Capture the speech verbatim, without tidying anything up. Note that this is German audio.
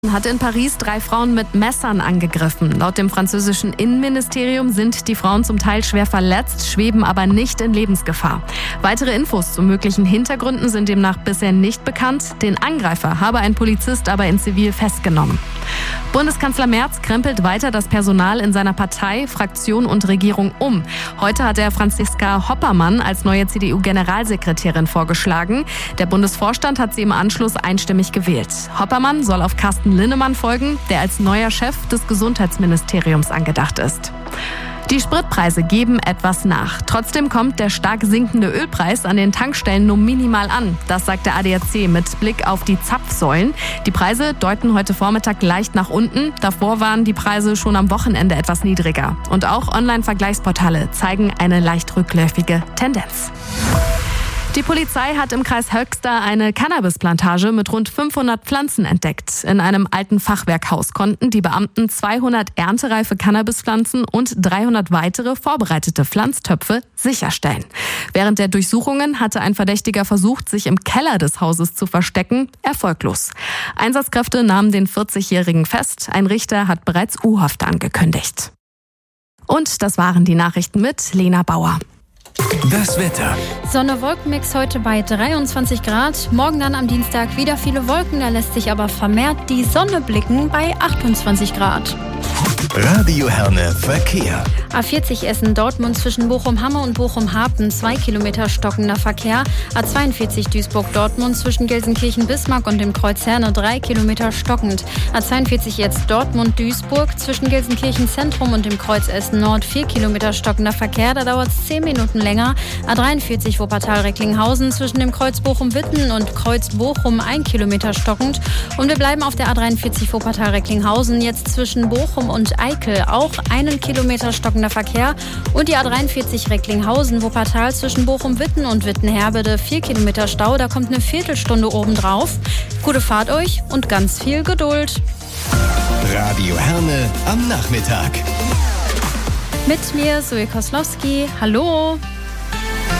Hat in Paris drei Frauen mit Messern angegriffen. Laut dem französischen Innenministerium sind die Frauen zum Teil schwer verletzt, schweben aber nicht in Lebensgefahr. Weitere Infos zu möglichen Hintergründen sind demnach bisher nicht bekannt. Den Angreifer habe ein Polizist aber in Zivil festgenommen. Bundeskanzler Merz krempelt weiter das Personal in seiner Partei, Fraktion und Regierung um. Heute hat er Franziska Hoppermann als neue C D U-Generalsekretärin vorgeschlagen. Der Bundesvorstand hat sie im Anschluss einstimmig gewählt. Hoppermann soll auf Carsten Linnemann folgen, der als neuer Chef des Gesundheitsministeriums angedacht ist. Die Spritpreise geben etwas nach. Trotzdem kommt der stark sinkende Ölpreis an den Tankstellen nur minimal an. Das sagt der A D A C mit Blick auf die Zapfsäulen. Die Preise deuten heute Vormittag leicht nach unten. Davor waren die Preise schon am Wochenende etwas niedriger. Und auch Online-Vergleichsportale zeigen eine leicht rückläufige Tendenz. Die Polizei hat im Kreis Höxter eine Cannabisplantage mit rund fünfhundert Pflanzen entdeckt. In einem alten Fachwerkhaus konnten die Beamten zweihundert erntereife Cannabispflanzen und dreihundert weitere vorbereitete Pflanztöpfe sicherstellen. Während der Durchsuchungen hatte ein Verdächtiger versucht, sich im Keller des Hauses zu verstecken, erfolglos. Einsatzkräfte nahmen den vierzigjährigen fest. Ein Richter hat bereits U-Haft angekündigt. Und das waren die Nachrichten mit Lena Bauer. Das Wetter. Sonne-Wolkenmix heute bei dreiundzwanzig Grad. Morgen dann am Dienstag wieder viele Wolken. Da lässt sich aber vermehrt die Sonne blicken bei achtundzwanzig Grad. Radio Herne Verkehr. A vierzig Essen-Dortmund zwischen Bochum-Hamme und Bochum-Harpen, zwei Kilometer stockender Verkehr. A zweiundvierzig Duisburg-Dortmund zwischen Gelsenkirchen-Bismarck und dem Kreuz Herne, drei Kilometer stockend. A zweiundvierzig jetzt Dortmund-Duisburg zwischen Gelsenkirchen-Zentrum und dem Kreuz Essen-Nord, vier Kilometer stockender Verkehr. Da dauert es zehn Minuten länger. A dreiundvierzig Wuppertal-Recklinghausen zwischen dem Kreuz Bochum-Witten und Kreuz Bochum, ein Kilometer stockend. Und wir bleiben auf der A dreiundvierzig Wuppertal-Recklinghausen jetzt zwischen Bochum und Eickel, auch einen Kilometer stockender Verkehr. Und die A dreiundvierzig Recklinghausen-Wuppertal zwischen Bochum-Witten und Witten-Herbede, vier Kilometer Stau. Da kommt eine Viertelstunde obendrauf. Gute Fahrt euch und ganz viel Geduld. Radio Herne am Nachmittag. Mit mir Zoe Koslowski. Hallo.